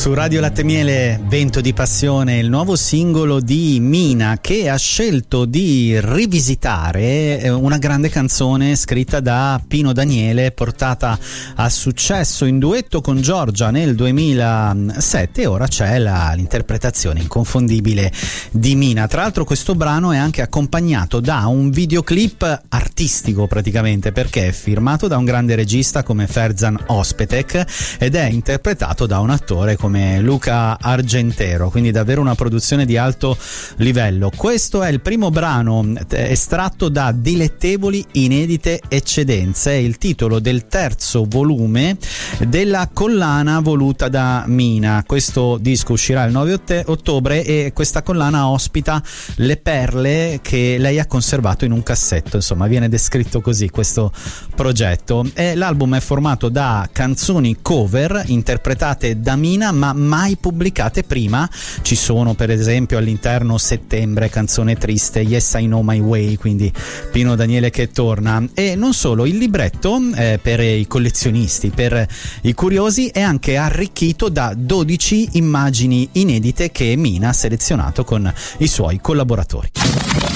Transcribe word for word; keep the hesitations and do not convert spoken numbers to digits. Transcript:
Su Radio Latte Miele, Vento di Passione, il nuovo singolo di Mina, che ha scelto di rivisitare una grande canzone scritta da Pino Daniele, portata a successo in duetto con Giorgia nel duemilasette, e ora c'è la, l'interpretazione inconfondibile di Mina. Tra l'altro questo brano è anche accompagnato da un videoclip artistico praticamente, perché è firmato da un grande regista come Ferzan Özpetek ed è interpretato da un attore come Luca Argentero, quindi davvero una produzione di alto livello. Questo è il primo brano estratto da Dilettevoli Inedite Eccedenze, il titolo del terzo volume della collana voluta da Mina. Questo disco uscirà il nove ottobre e questa collana ospita le perle che lei ha conservato in un cassetto, insomma viene descritto così questo progetto. E l'album è formato da canzoni cover interpretate da Mina ma mai pubblicate prima. Ci sono per esempio all'interno Settembre, Canzone Triste, Yes I Know My Way, quindi Pino Daniele che torna. E non solo, il libretto eh, per i collezionisti, per i curiosi, è anche arricchito da dodici immagini inedite che Mina ha selezionato con i suoi collaboratori.